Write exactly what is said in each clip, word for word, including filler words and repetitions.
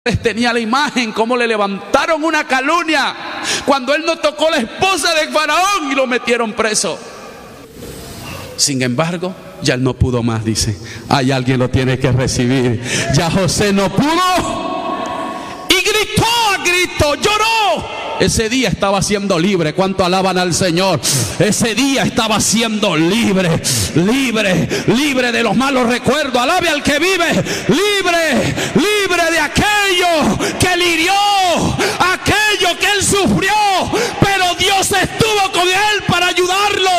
tenía la imagen, cómo le levantaron una calumnia cuando él no tocó la esposa de Faraón y lo metieron preso. Sin embargo, ya él no pudo más, dice. Hay alguien lo tiene que recibir. Ya José no pudo y gritó a grito, lloró. Ese día estaba siendo libre. ¿Cuánto alaban al Señor? Ese día estaba siendo libre, libre, libre de los malos recuerdos. Alabe al que vive, libre, libre de aquello que le hirió, aquello que él sufrió, pero Dios estuvo con él para ayudarlo.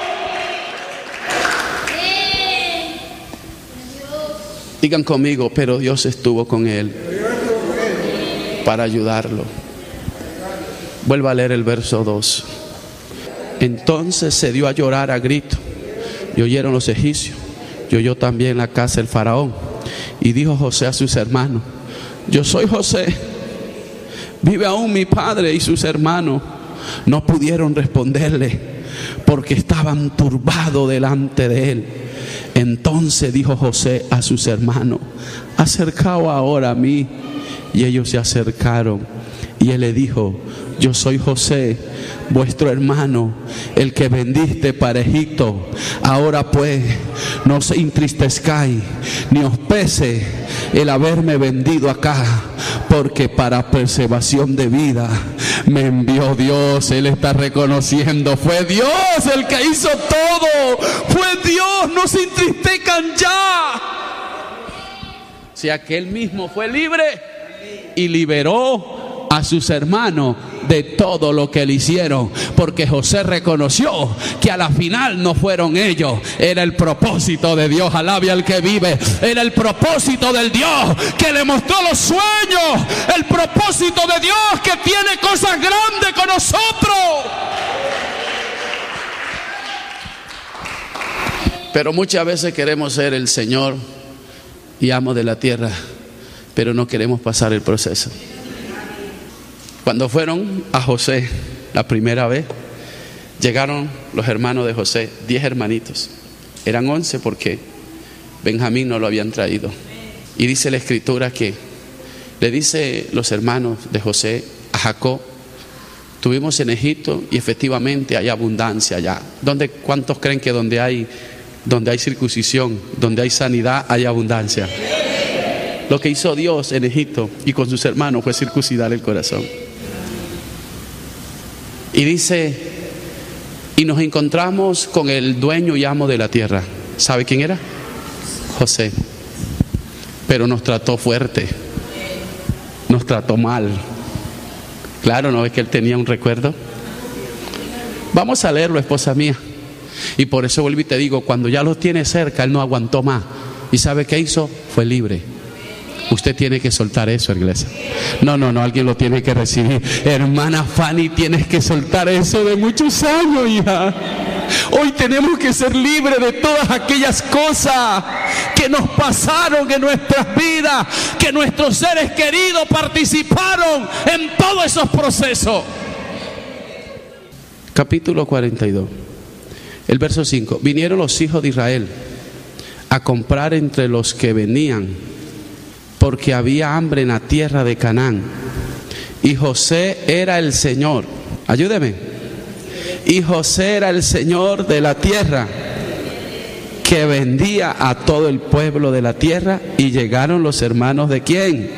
Digan conmigo, pero Dios estuvo con él para ayudarlo. Vuelva a leer el verso dos. Entonces se dio a llorar a grito, y oyeron los egipcios, y oyó también la casa del faraón. Y dijo José a sus hermanos: yo soy José, vive aún mi padre. Y sus hermanos no pudieron responderle, porque estaban turbados delante de él. Entonces dijo José a sus hermanos: acercaos ahora a mí. Y ellos se acercaron, y él le dijo: yo soy José, vuestro hermano, el que vendiste para Egipto. Ahora pues, no os entristezcáis, ni os pese el haberme vendido acá, porque para preservación de vida me envió Dios. Él está reconociendo: fue Dios el que hizo todo, fue Dios, no se entristezcan ya. O sea que él mismo fue libre y liberó a sus hermanos de todo lo que le hicieron, porque José reconoció que a la final no fueron ellos, era el propósito de Dios. Alabe al que vive. Era el propósito del Dios que le mostró los sueños, el propósito de Dios que tiene cosas grandes con nosotros. Pero muchas veces queremos ser el Señor y amo de la tierra, pero no queremos pasar el proceso. Cuando fueron a José la primera vez, llegaron los hermanos de José, diez hermanitos. Eran once porque Benjamín no lo habían traído. Y dice la escritura que le dice los hermanos de José a Jacob: estuvimos en Egipto y efectivamente hay abundancia allá. ¿Dónde, cuántos creen que donde hay, donde hay circuncisión, donde hay sanidad, hay abundancia? Lo que hizo Dios en Egipto y con sus hermanos fue circuncidar el corazón. Y dice: y nos encontramos con el dueño y amo de la tierra. ¿Sabe quién era? José. Pero nos trató fuerte, nos trató mal. Claro, ¿no ves que él tenía un recuerdo? Vamos a leerlo, esposa mía. Y por eso vuelvo y te digo, cuando ya lo tiene cerca, él no aguantó más. ¿Y sabe qué hizo? Fue libre. Usted tiene que soltar eso, iglesia. No, no, no, alguien lo tiene que recibir. Hermana Fanny, tienes que soltar eso de muchos años ya. Hoy tenemos que ser libres de todas aquellas cosas que nos pasaron en nuestras vidas, que nuestros seres queridos participaron en todos esos procesos. Capítulo cuarenta y dos, el verso cinco. Vinieron los hijos de Israel a comprar entre los que venían, porque había hambre en la tierra de Canaán. Y José era el Señor. Ayúdeme. Y José era el Señor de la tierra, que vendía a todo el pueblo de la tierra. Y llegaron los hermanos de ¿quién?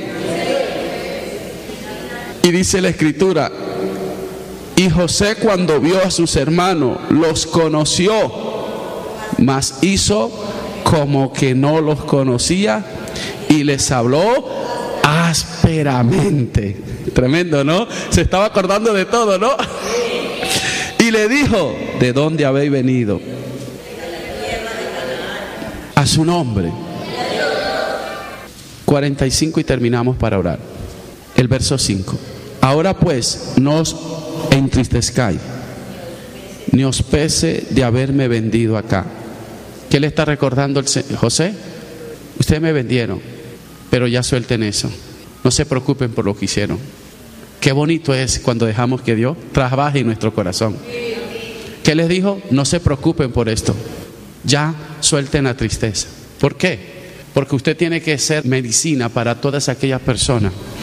Y dice la escritura: y José, cuando vio a sus hermanos, los conoció, mas hizo como que no los conocía, y les habló ásperamente. Tremendo, ¿no? Se estaba acordando de todo, ¿no? Y le dijo: ¿de dónde habéis venido? A su nombre. cuarenta y cinco y terminamos para orar. El verso cinco. Ahora pues, no os entristezcáis, ni os pese de haberme vendido acá. ¿Qué le está recordando el José? Ustedes me vendieron, pero ya suelten eso. No se preocupen por lo que hicieron. Qué bonito es cuando dejamos que Dios trabaje en nuestro corazón. ¿Qué les dijo? No se preocupen por esto. Ya suelten la tristeza. ¿Por qué? Porque usted tiene que ser medicina para todas aquellas personas